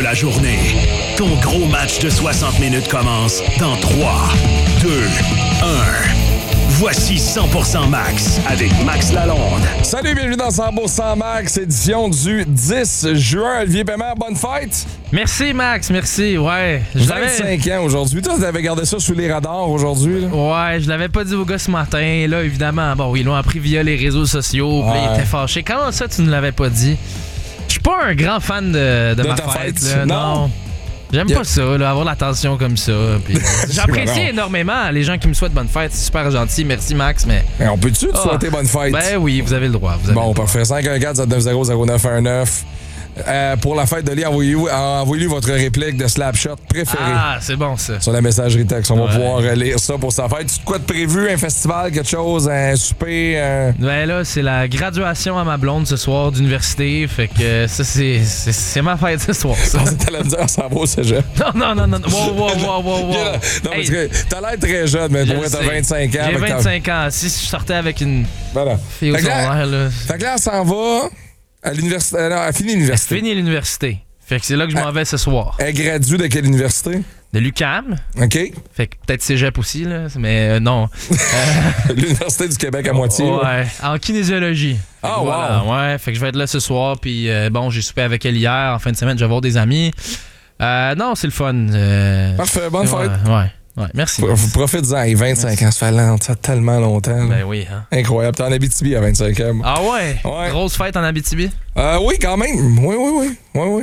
la journée. Ton gros match de 60 minutes commence dans 3, 2, 1. Voici 100% Max avec Max Lalonde. Salut, bienvenue dans 100% Max, édition du 10 juin. Olivier Paiement, bonne fête! Merci, Max, merci. Ouais. 25 ans aujourd'hui. Toi, tu avais gardé ça sous les radars aujourd'hui. Là. Ouais, je l'avais pas dit au gars ce matin. Là, évidemment, bon, ils l'ont appris via les réseaux sociaux. Puis là, il était fâché. Comment ça, tu ne l'avais pas dit? Je suis pas un grand fan de ma fête. Là. Non. J'aime pas ça, là, avoir l'attention comme ça. Puis, j'apprécie énormément les gens qui me souhaitent bonne fête. C'est super gentil. Merci, Max. Mais on peut-tu te souhaiter bonne fête? Ben oui, vous avez le droit. Parfait. 514-790-0919. Pour la fête de Lee, envoyez-lui votre réplique de Slapshot préférée. Ah, c'est bon ça. Sur la messagerie texte. On va pouvoir lire ça pour sa fête. Tu as quoi de prévu? Un festival, quelque chose? Un souper? Ben là, c'est la graduation à ma blonde ce soir d'université. Fait que ça, c'est ma fête ce soir. Ça. T'allais me dire, ça va au cégep. Non. Wow. Non, parce que t'as l'air très jeune, mais pour vrai, t'as 25 ans. J'ai 25 ans. Si je sortais avec une fille au secondaire, là. Fait que là, elle s'en va à l'université. Elle a fini l'université. Fini l'université. Fait que c'est là que je m'en vais ce soir. Elle gradue de quelle université? De l'UQAM. OK. Fait que peut-être cégep aussi, là. Mais non. L'Université du Québec à moitié. Ouais. En kinésiologie. Ah, wow. Voilà, ouais. Fait que je vais être là ce soir. Puis bon, j'ai soupé avec elle hier. En fin de semaine, je vais voir des amis. Non, c'est le fun. Parfait. Bonne fête. Ouais, merci. Profite-en, 25 ans, ça fait tellement longtemps. Ben oui, hein. Incroyable. T'es en Abitibi à 25 ans. Ah ouais? Grosse fête en Abitibi? Oui, quand même. Oui.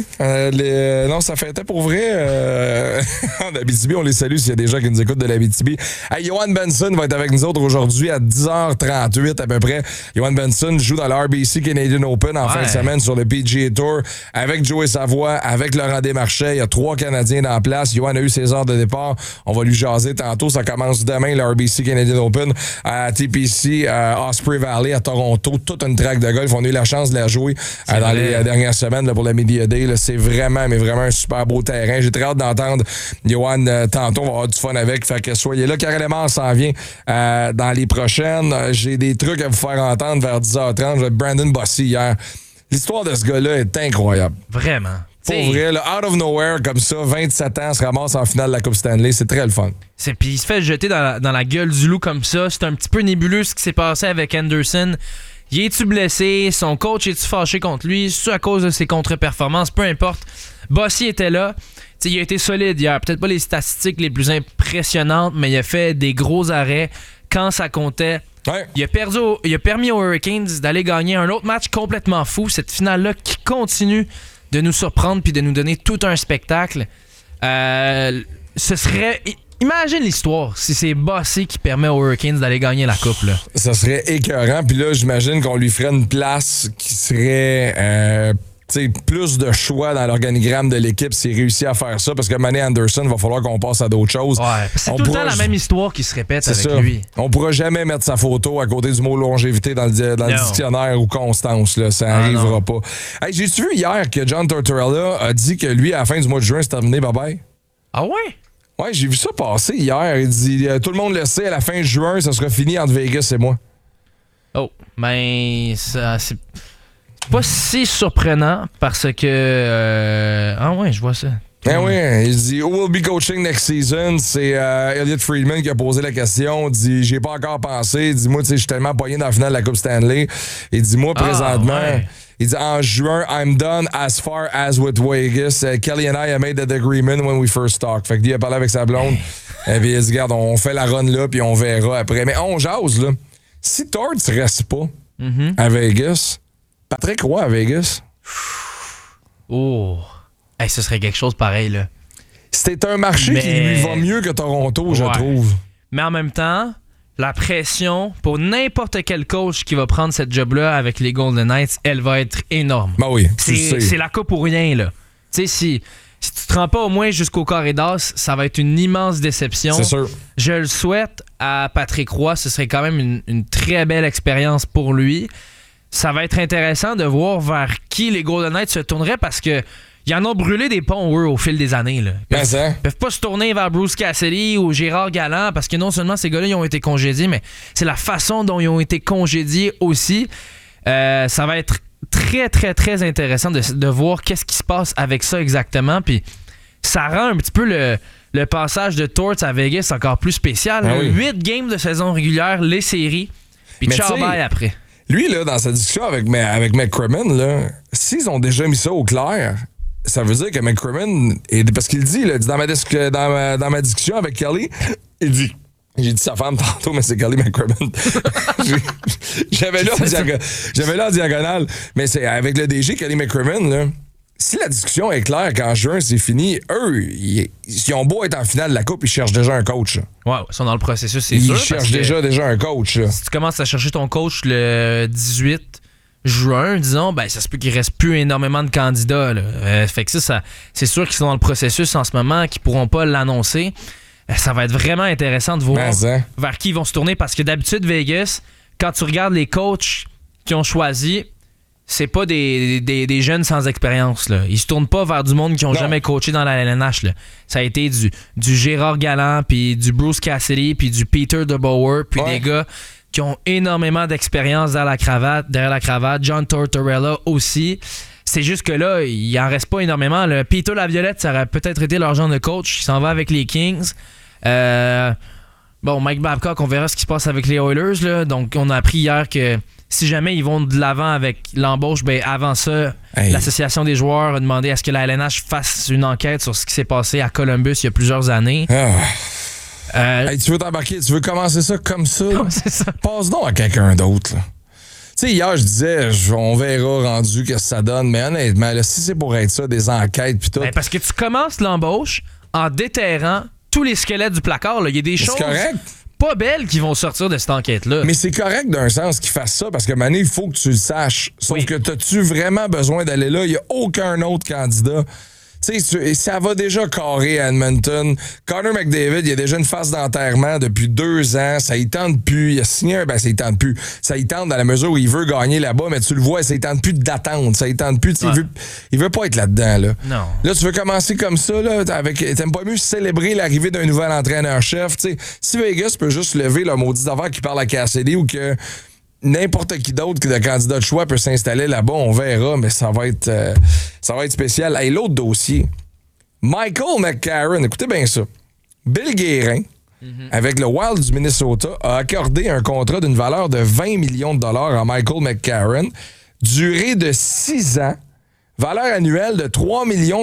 Non, ça fêtait pour vrai. En Abitibi, on les salue s'il y a des gens qui nous écoutent de l'Abitibi. Hey, Johan Benson va être avec nous autres aujourd'hui à 10h38 à peu près. Johan Benson joue dans l'RBC Canadian Open en fin de semaine sur le PGA Tour avec Joey Savoie, avec Laurent Desmarchais. Il y a 3 Canadiens dans la place. Johan a eu ses heures de départ. On va lui jaser tantôt. Ça commence demain, le RBC Canadian Open à TPC, Osprey Valley, à Toronto. Toute une track de golf. On a eu la chance de la jouer dans les dernières semaines là, pour la Media Day. Là. C'est vraiment un super beau terrain. J'ai très hâte d'entendre Johan tantôt. On va avoir du fun avec. Fait que soyez là. Caroline s'en vient dans les prochaines. J'ai des trucs à vous faire entendre vers 10h30. J'ai Brandon Bossy hier. L'histoire de ce gars-là est incroyable. Vraiment. Pour vrai, là, out of nowhere, comme ça, 27 ans, se ramasse en finale de la Coupe Stanley. C'est très le fun. Puis il se fait jeter dans la gueule du loup comme ça. C'est un petit peu nébuleux ce qui s'est passé avec Anderson. Y est-tu blessé? Son coach est-tu fâché contre lui? C'est à cause de ses contre-performances? Peu importe. Bossy était là. T'sais, il a été solide hier. Peut-être pas les statistiques les plus impressionnantes, mais il a fait des gros arrêts quand ça comptait. Ouais. Il a permis aux Hurricanes d'aller gagner un autre match complètement fou. Cette finale-là qui continue de nous surprendre puis de nous donner tout un spectacle. Ce serait... Imagine l'histoire si c'est Bossy qui permet aux Hurricanes d'aller gagner la coupe. Là. Ça serait écœurant. Puis là, j'imagine qu'on lui ferait une place qui serait... plus de choix dans l'organigramme de l'équipe s'il réussit à faire ça, parce que Manny Anderson, il va falloir qu'on passe à d'autres choses. Ouais, c'est tout le temps la même histoire qui se répète avec lui. On pourra jamais mettre sa photo à côté du mot longévité dans le dictionnaire ou constance. Là. Ça n'arrivera pas. Hey, j'ai-tu vu hier que John Tortorella a dit que lui, à la fin du mois de juin, c'est terminé, bye-bye? Ah ouais? Ouais, j'ai vu ça passer hier. Il dit, tout le monde le sait, à la fin juin, ça sera fini entre Vegas et moi. Oh, ben, ça, c'est pas si surprenant parce que... ah ouais, je vois ça. Ben oui, il dit Who will be coaching next season? C'est Elliot Friedman qui a posé la question. Il dit J'ai pas encore pensé. Il dit Moi, tu sais, je suis tellement pogné dans la finale de la Coupe Stanley. Il dit Moi, présentement, il dit En juin, I'm done as far as with Vegas. Kelly and I have made that agreement when we first talked. Fait que lui, il a parlé avec sa blonde. Et puis il dit Regarde, on fait la run là, puis on verra après. Mais on jase, là. Si Torts reste pas à Vegas, Patrick Roy à Vegas. Oh. Hey, ce serait quelque chose pareil, là. C'est un marché qui lui va mieux que Toronto, je trouve. Mais en même temps, la pression pour n'importe quel coach qui va prendre cette job-là avec les Golden Knights, elle va être énorme. Ben oui, c'est la coupe ou rien, là. Tu sais, si tu te rends pas au moins jusqu'au carré d'as, ça va être une immense déception. C'est sûr. Je le souhaite à Patrick Roy. Ce serait quand même une très belle expérience pour lui. Ça va être intéressant de voir vers qui les Golden Knights se tourneraient parce que ils en ont brûlé des ponts, eux, au fil des années. Là. Ils peuvent pas se tourner vers Bruce Cassidy ou Gérard Galland parce que non seulement ces gars-là ils ont été congédiés, mais c'est la façon dont ils ont été congédiés aussi. Ça va être très, très, très intéressant de voir qu'est-ce qui se passe avec ça exactement. Puis ça rend un petit peu le passage de Torts à Vegas encore plus spécial. Ah oui. 8 games de saison régulière, les séries, puis ciao bye après. Lui, là, dans sa discussion avec McCrimmon, là, s'ils ont déjà mis ça au clair, ça veut dire que McCrimmon, parce qu'il dit, là, dans ma discussion avec Kelly, il dit... J'ai dit sa femme tantôt, mais c'est Kelly McCrimmon. J'avais là en diagonale. Mais c'est avec le DG, Kelly McCrimmon, là. Si la discussion est claire qu'en juin, c'est fini, eux, ils ont beau être en finale de la Coupe, ils cherchent déjà un coach. Ouais, ils sont dans le processus, c'est sûr. Ils cherchent déjà un coach. Là. Si tu commences à chercher ton coach le 18 juin, disons, ben ça se peut qu'il reste plus énormément de candidats. Là. Fait que ça, c'est sûr qu'ils sont dans le processus en ce moment, qu'ils pourront pas l'annoncer. Ça va être vraiment intéressant de voir vers qui ils vont se tourner parce que d'habitude, Vegas, quand tu regardes les coachs qui ont choisi, c'est pas des jeunes sans expérience. Là. Ils se tournent pas vers du monde qui ont jamais coaché dans la LNH. Là. Ça a été du Gérard Galland, puis du Bruce Cassidy, puis du Peter DeBoer, puis des gars qui ont énormément d'expérience derrière la cravate. John Tortorella aussi. C'est juste que là, il en reste pas énormément. Le Peter Laviolette, ça aurait peut-être été leur genre de coach. Il s'en va avec les Kings. Mike Babcock, on verra ce qui se passe avec les Oilers. Là. Donc, on a appris hier que si jamais ils vont de l'avant avec l'embauche, ben avant ça, l'association des joueurs a demandé à ce que la LNH fasse une enquête sur ce qui s'est passé à Columbus il y a plusieurs années. Tu veux t'embarquer, tu veux commencer ça comme ça? C'est ça. Passe donc à quelqu'un d'autre. Tu sais, hier, je disais, on verra rendu que ça donne, mais honnêtement, là, si c'est pour être ça, des enquêtes pis tout... Ben parce que tu commences l'embauche en déterrant tous les squelettes du placard. Il y a des choses pas belles qui vont sortir de cette enquête-là. Mais c'est correct d'un sens qu'ils fassent ça, parce que Mané, il faut que tu le saches. Sauf que t'as-tu vraiment besoin d'aller là? Il n'y a aucun autre candidat. Tu sais, ça va déjà carrer à Edmonton. Connor McDavid, il a déjà une phase d'enterrement depuis 2 ans. Ça y tente plus. Il a signé ça y tente plus. Ça y tente dans la mesure où il veut gagner là-bas, mais tu le vois, ça y tente plus d'attendre. Ça y tente plus. Il veut pas être là-dedans, là. Non. Là, tu veux commencer comme ça, là, t'aimes pas mieux célébrer l'arrivée d'un nouvel entraîneur-chef. Tu sais, si Vegas peut juste lever le maudit affaire qui parle à Cassidy ou que n'importe qui d'autre que de candidat de choix peut s'installer là-bas, on verra, mais ça va être spécial. Hey, l'autre dossier, Michael McCarron, écoutez bien ça. Bill Guérin, avec le Wild du Minnesota, a accordé un contrat d'une valeur de 20 millions de dollars à Michael McCarron, durée de 6 ans, valeur annuelle de 3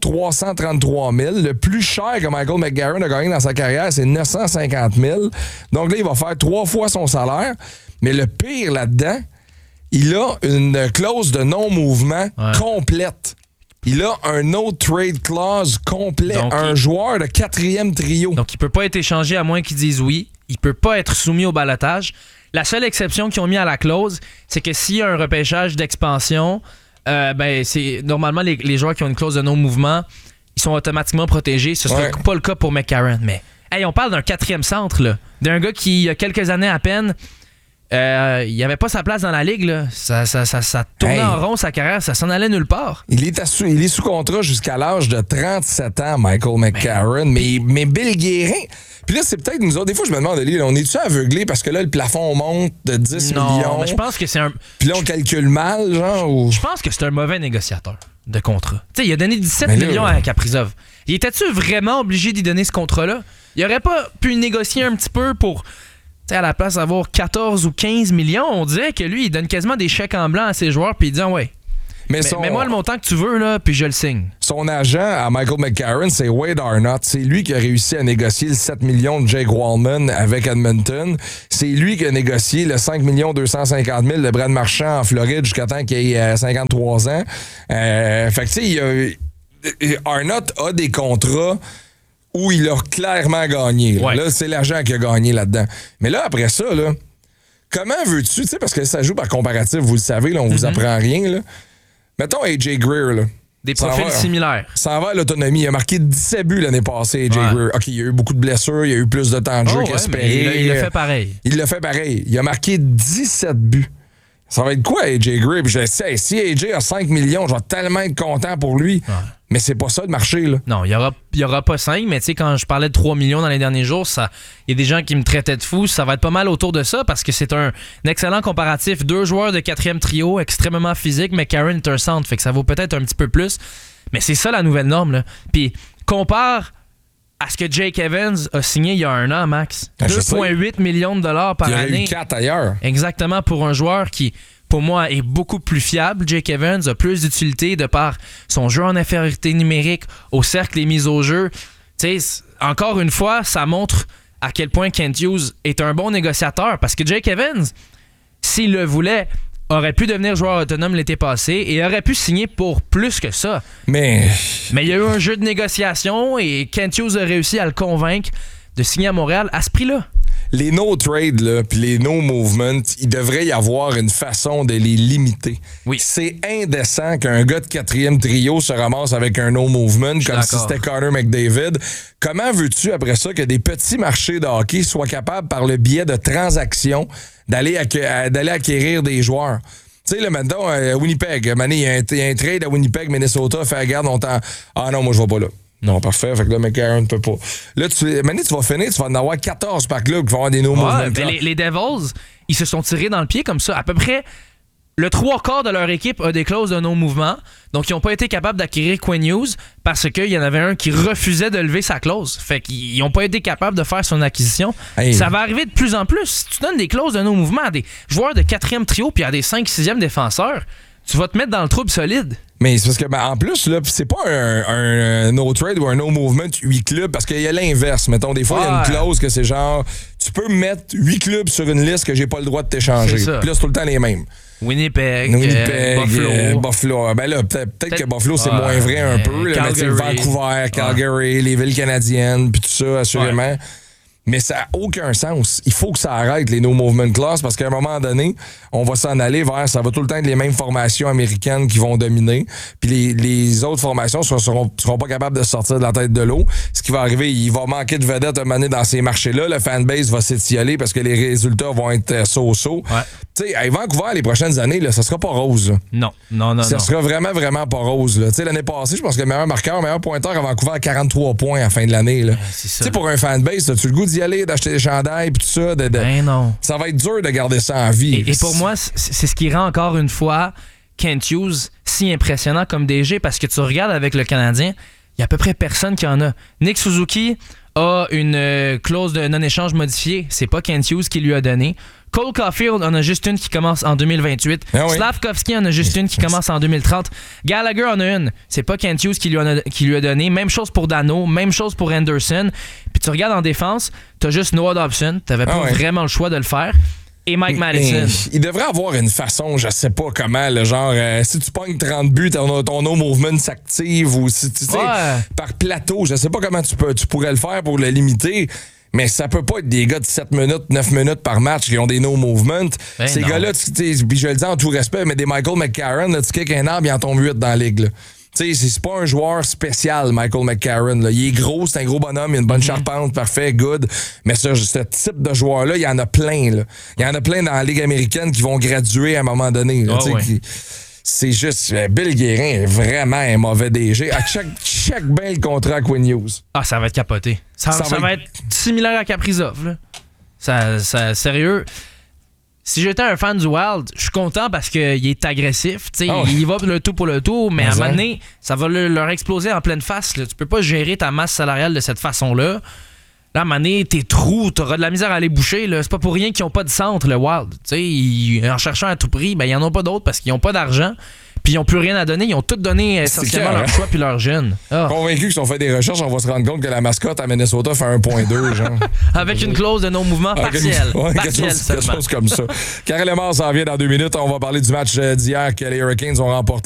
333 000. Le plus cher que Michael McCarron a gagné dans sa carrière, c'est 950 000. Donc là, il va faire 3 fois son salaire. Mais le pire là-dedans, il a une clause de non-mouvement complète. Il a un no trade clause complet. Donc, un joueur de 4e trio. Donc, il peut pas être échangé à moins qu'ils disent oui. Il peut pas être soumis au ballottage. La seule exception qu'ils ont mis à la clause, c'est que s'il y a un repêchage d'expansion, c'est normalement les joueurs qui ont une clause de non-mouvement, ils sont automatiquement protégés. Ce sera pas le cas pour McCarron. Mais on parle d'un 4e centre, là, d'un gars qui, il y a quelques années à peine, il n'y avait pas sa place dans la ligue. Là. Ça tournait en rond sa carrière, ça s'en allait nulle part. Il est sous contrat jusqu'à l'âge de 37 ans, Michael McCarron. Mais Bill Guérin... Puis là, c'est peut-être nous autres. Des fois, je me demande, on est-tu aveuglés parce que là, le plafond monte de 10 millions? Non, mais je pense que c'est un... Puis là, on calcule mal, genre? Ou... Je pense que c'est un mauvais négociateur de contrat. Tu sais, il a donné 17 millions à Kaprizov. Il était-tu vraiment obligé d'y donner ce contrat-là? Il aurait pas pu négocier un petit peu pour... à la place d'avoir 14 ou 15 millions, on dirait que lui, il donne quasiment des chèques en blanc à ses joueurs puis il dit mais mets-moi le montant que tu veux, là, puis je le signe. Son agent à Michael McCarron, c'est Wade Arnott. C'est lui qui a réussi à négocier le 7 millions de Jake Wallman avec Edmonton. C'est lui qui a négocié le 5 250 000 de Brad Marchand en Floride jusqu'à temps qu'il ait 53 ans. Fait que tu sais, Arnott a des contrats où il a clairement gagné. Là, c'est l'agent qui a gagné là-dedans. Mais là, après ça, là, comment veux-tu, tu sais, parce que ça joue par comparatif, vous le savez, là, on vous apprend rien, là. Mettons AJ Greer, là. Des profils similaires. Ça va à l'autonomie. Il a marqué 17 buts l'année passée, AJ Greer. OK, il y a eu beaucoup de blessures, il y a eu plus de temps de jeu qu'espéré. Il l'a fait pareil. Il a marqué 17 buts. Ça va être quoi, AJ Greer? Puis je sais, si AJ a 5 millions, je vais tellement être content pour lui. Mais c'est pas ça le marché, là. Non, il y aura pas 5, mais tu sais, quand je parlais de 3 millions dans les derniers jours, il y a des gens qui me traitaient de fou. Ça va être pas mal autour de ça parce que c'est un excellent comparatif. 2 joueurs de 4e trio, extrêmement physique, mais Karen est un centre, fait que ça vaut peut-être un petit peu plus. Mais c'est ça la nouvelle norme, là. Puis compare à ce que Jake Evans a signé il y a un an, Max. 2,8 millions de dollars par année. Il y a eu 4 ailleurs. Exactement, pour un joueur qui, pour moi, est beaucoup plus fiable. Jake Evans a plus d'utilité de par son jeu en infériorité numérique, au cercle et mises au jeu. Tu sais, encore une fois, ça montre à quel point Kent Hughes est un bon négociateur. Parce que Jake Evans, s'il le voulait, aurait pu devenir joueur autonome l'été passé et aurait pu signer pour plus que ça. Mais il y a eu un jeu de négociation et Kent Hughes a réussi à le convaincre de signer à Montréal à ce prix-là. Les no-trade, là, puis les no-movement, il devrait y avoir une façon de les limiter. Oui. C'est indécent qu'un gars de 4e trio se ramasse avec un no-movement comme si c'était Connor McDavid. Comment veux-tu, après ça, que des petits marchés de hockey soient capables, par le biais de transactions, d'aller acquérir des joueurs? Tu sais, là, maintenant, Winnipeg, il y a un trade à Winnipeg, Minnesota, fait garde longtemps. Ah non, moi, je vais pas là. Non, parfait. Fait que là, McCarron ne peut pas. Là, tu vas finir, tu vas en avoir 14 par club qui vont avoir des no-movement. Les Devils, ils se sont tirés dans le pied comme ça. À peu près le 3/4 de leur équipe a des clauses de non-mouvement. Donc, ils n'ont pas été capables d'acquérir Quinn Hughes parce qu'il y en avait un qui refusait de lever sa clause. Fait qu'ils n'ont pas été capables de faire son acquisition. Hey. Ça va arriver de plus en plus. Si tu donnes des clauses de non-mouvement à des joueurs de 4e trio puis à des 5-6e défenseurs, tu vas te mettre dans le trouble solide. Mais c'est parce que, en plus, là, c'est pas un no-trade ou un no-movement 8 clubs, parce qu'il y a l'inverse. Mettons, des fois, il y a une clause que c'est genre, tu peux mettre 8 clubs sur une liste que j'ai pas le droit de t'échanger. Puis là, c'est tout le temps les mêmes. Winnipeg, Buffalo. Ben là, peut-être que Buffalo, c'est moins vrai un peu. Là, mais Vancouver, Calgary, les villes canadiennes, puis tout ça, assurément. Mais ça n'a aucun sens. Il faut que ça arrête, les no-movement clauses, parce qu'à un moment donné, on va s'en aller vers... Ça va tout le temps être les mêmes formations américaines qui vont dominer. Puis les autres formations seront pas capables de sortir de la tête de l'eau. Ce qui va arriver, il va manquer de vedettes à un moment donné dans ces marchés-là. Le fanbase va s'étioler parce que les résultats vont être so-so. Ouais. Tu sais, à Vancouver, les prochaines années, là, ça sera pas rose. Là. Non. Ça sera vraiment, vraiment pas rose. Tu sais, l'année passée, je pense que le meilleur marqueur, le meilleur pointeur à Vancouver a 43 points à la fin de l'année. Tu sais, pour un fanbase, as-tu le goût d'y aller, d'acheter des chandails puis tout ça? Non. Ça va être dur de garder ça en vie. Et pour moi, c'est ce qui rend encore une fois Kent Hughes si impressionnant comme DG, parce que tu regardes avec le Canadien, il y a à peu près personne qui en a. Nick Suzuki a une clause de non-échange modifiée. C'est pas Kent Hughes qui lui a donné. Cole Caulfield en a juste une qui commence en 2028. Ah oui. Slavkovski en a juste une qui commence en 2030. Gallagher en a une. C'est pas Kent Hughes qui lui a donné. Même chose pour Dano, même chose pour Anderson. Puis tu regardes en défense, t'as juste Noah Dobson. T'avais pas vraiment le choix de le faire. Et Mike Madison. Il devrait avoir une façon, je sais pas comment, le genre, si tu pognes 30 buts, ton no movement s'active, ou si tu sais, par plateau, je sais pas comment tu pourrais le faire pour le limiter. Mais ça peut pas être des gars de 7 minutes, 9 minutes par match qui ont des no-movement. Ces gars-là, puis je le dis en tout respect, mais des Michael McCarron, là, tu kicks un arbre, il en tombe 8 dans la ligue. Là. Tu sais, c'est pas un joueur spécial, Michael McCarron. Là. Il est gros, c'est un gros bonhomme, il a une bonne charpente, parfait, good. Mais ce type de joueur-là, il y en a plein. Là. Il y en a plein dans la Ligue américaine qui vont graduer à un moment donné. Là, c'est juste, Bill Guérin est vraiment un mauvais DG. À chaque bien le contrat à Quinn Hughes. Ah, ça va être capoté. Ça va être similaire à Kaprizov. Là. Sérieux. Si j'étais un fan du Wild, je suis content parce qu'il est agressif. Il va le tout pour le tout, mais à un moment donné, ça va leur exploser en pleine face. Là. Tu peux pas gérer ta masse salariale de cette façon-là. Là, à un moment donné, tes trous, t'auras de la misère à les boucher. Là. C'est pas pour rien qu'ils n'ont pas de centre, le Wild. En cherchant à tout prix, ils n'en ont pas d'autres parce qu'ils n'ont pas d'argent. Puis ils n'ont plus rien à donner. Ils ont tout donné essentiellement leur choix puis leur jeune. Convaincus qu'ils ont fait des recherches, on va se rendre compte que la mascotte à Minnesota fait 1.2, genre. Avec une clause de non-mouvement partielle. Quelque chose comme ça. Karel Lemar s'en vient dans 2 minutes. On va parler du match d'hier que les Hurricanes ont remporté.